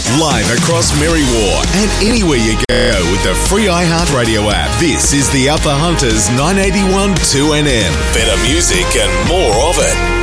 Live across Merriwa and anywhere you go with the free iHeartRadio app. This is the Upper Hunters 981 2NN. Better music and more of it.